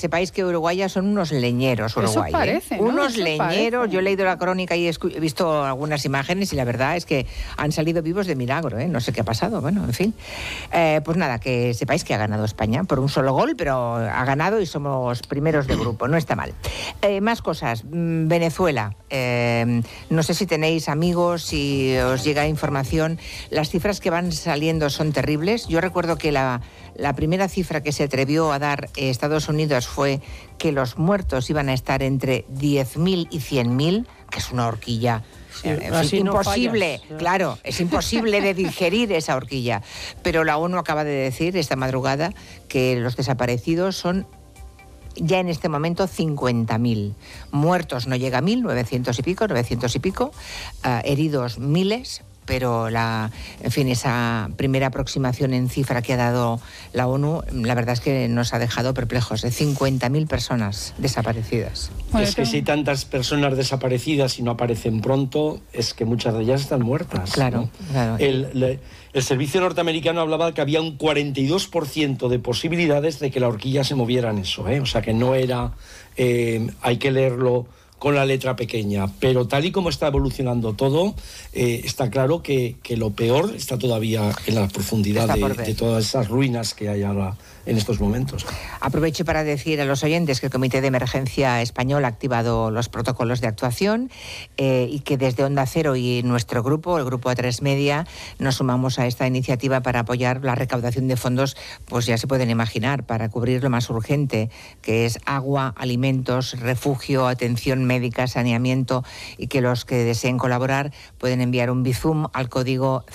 sepáis que uruguayas son unos leñeros, Uruguay. Eso parece, ¿no? Unos Eso leñeros. parece. Yo he leído la crónica y he visto algunas imágenes y la verdad es que han salido vivos de milagro, ¿eh? No sé qué ha pasado, bueno, en fin. Pues nada, que sepáis que ha ganado España por un solo gol, pero ha ganado y somos primeros de grupo, no está mal. Más cosas. Venezuela. No sé si tenéis amigos, si os llega información. Las cifras que van saliendo son terribles. Yo recuerdo que la primera cifra que se atrevió a dar Estados Unidos fue que los muertos iban a estar entre 10.000 y 100.000, que es una horquilla imposible, no claro, es imposible de digerir esa horquilla. Pero la ONU acaba de decir esta madrugada que los desaparecidos son ya en este momento 50.000. Muertos no llega a 1.000, 900 y pico, heridos miles. Pero en fin, esa primera aproximación en cifra que ha dado la ONU, la verdad es que nos ha dejado perplejos, de 50.000 personas desaparecidas. Bueno, es que si hay tantas personas desaparecidas y no aparecen pronto, es que muchas de ellas están muertas. Claro, ¿no? claro. El servicio norteamericano hablaba que había un 42% de posibilidades de que la horquilla se moviera en eso, ¿eh? O sea que no era, hay que leerlo con la letra pequeña, pero tal y como está evolucionando todo, está claro que lo peor está todavía en la profundidad de todas esas ruinas que hay ahora en estos momentos. Aprovecho para decir a los oyentes que el Comité de Emergencia Español ha activado los protocolos de actuación y que desde Onda Cero y nuestro grupo, el grupo A3 Media, nos sumamos a esta iniciativa para apoyar la recaudación de fondos, pues ya se pueden imaginar, para cubrir lo más urgente, que es agua, alimentos, refugio, atención médica, saneamiento, y que los que deseen colaborar pueden enviar un Bizum al código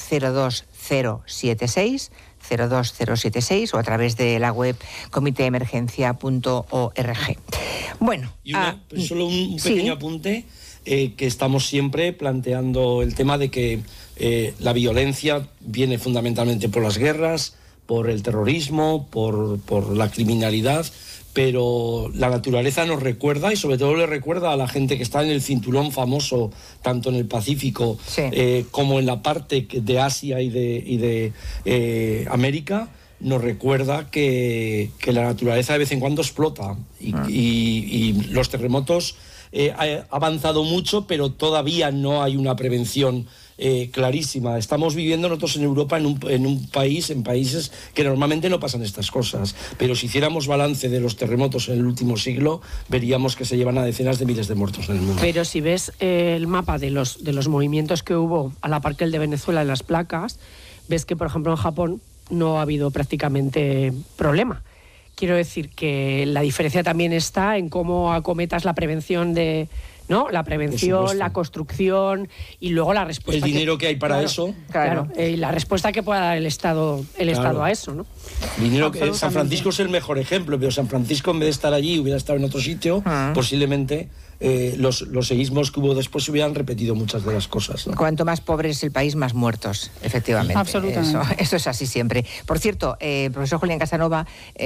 02076 o a través de la web comiteemergencia.org. Bueno, y solo un pequeño apunte, que estamos siempre planteando el tema de que la violencia viene fundamentalmente por las guerras, por el terrorismo, por la criminalidad, pero la naturaleza nos recuerda, y sobre todo le recuerda a la gente que está en el cinturón famoso, tanto en el Pacífico como en la parte de Asia y de América, nos recuerda que la naturaleza de vez en cuando explota y los terremotos ha avanzado mucho, pero todavía no hay una prevención clarísima. Estamos viviendo nosotros en Europa en países que normalmente no pasan estas cosas, pero si hiciéramos balance de los terremotos en el último siglo, veríamos que se llevan a decenas de miles de muertos en el mundo. Pero si ves el mapa de los movimientos que hubo a la par que el de Venezuela en las placas, ves que, por ejemplo, en Japón no ha habido prácticamente problema. Quiero decir que la diferencia también está en cómo acometas la prevención ¿no? La prevención, la construcción y luego la respuesta. El dinero que hay para eso. Claro. La respuesta que pueda dar el Estado a eso, ¿no? Dinero que San Francisco es el mejor ejemplo, pero San Francisco, en vez de estar allí, hubiera estado en otro sitio, posiblemente los seísmos que hubo después se hubieran repetido muchas de las cosas, ¿no? Cuanto más pobre es el país, más muertos, efectivamente. Absolutamente. Eso es así siempre. Por cierto, el profesor Julián Casanova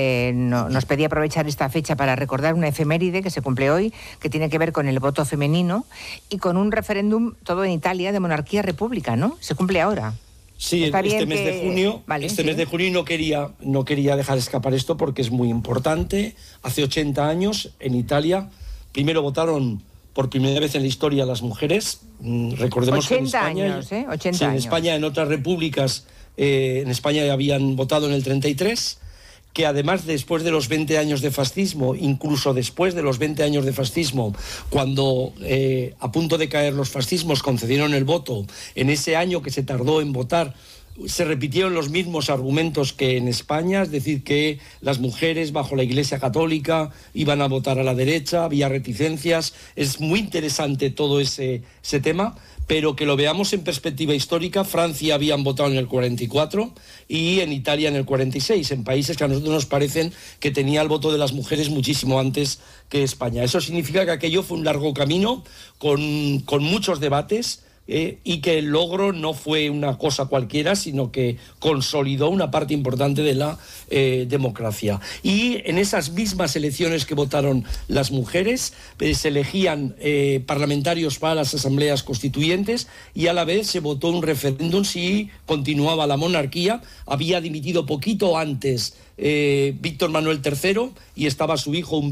nos pedía aprovechar esta fecha para recordar una efeméride que se cumple hoy, que tiene que ver con el voto femenino y con un referéndum, todo en Italia, de monarquía-república, ¿no? Se cumple ahora. Sí, este mes de junio, mes de junio no quería dejar escapar esto porque es muy importante. Hace 80 años en Italia primero votaron por primera vez en la historia las mujeres. Recordemos que en España, 80 años. En España, en otras repúblicas, en España ya habían votado en el 33, que además después de los 20 años de fascismo, incluso después de los 20 años de fascismo, cuando a punto de caer los fascismos concedieron el voto, en ese año que se tardó en votar, se repitieron los mismos argumentos que en España, es decir, que las mujeres bajo la Iglesia Católica iban a votar a la derecha, había reticencias. Es muy interesante todo ese tema, pero que lo veamos en perspectiva histórica. Francia habían votado en el 44 y en Italia en el 46, en países que a nosotros nos parecen que tenía el voto de las mujeres muchísimo antes que España. Eso significa que aquello fue un largo camino con muchos debates, y que el logro no fue una cosa cualquiera, sino que consolidó una parte importante de la democracia. Y en esas mismas elecciones que votaron las mujeres, se elegían parlamentarios para las asambleas constituyentes y a la vez se votó un referéndum si continuaba la monarquía. Había dimitido poquito antes Víctor Manuel III y estaba su hijo